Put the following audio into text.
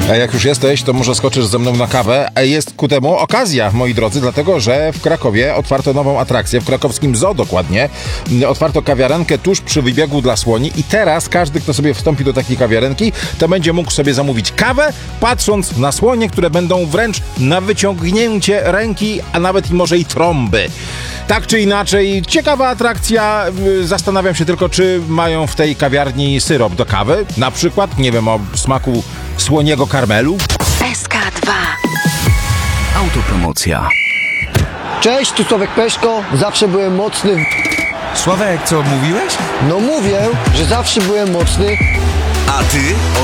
A jak już jesteś, to może skoczysz ze mną na kawę. A jest ku temu okazja, moi drodzy, dlatego że w Krakowie otwarto nową atrakcję, w krakowskim zoo dokładnie. Otwarto kawiarenkę tuż przy wybiegu dla słoni i teraz każdy, kto sobie wstąpi do takiej kawiarenki, to będzie mógł sobie zamówić kawę, patrząc na słonie, które będą wręcz na wyciągnięcie ręki, a nawet i może i trąby. Tak czy inaczej, ciekawa atrakcja. Zastanawiam się tylko, czy mają w tej kawiarni syrop do kawy. Na przykład, nie wiem, o smaku słoniego karmelu. SK2. Autopromocja. Cześć, tu Sławek Peszko. Zawsze byłem mocny. Sławek, co mówiłeś? No mówię, że zawsze byłem mocny. A ty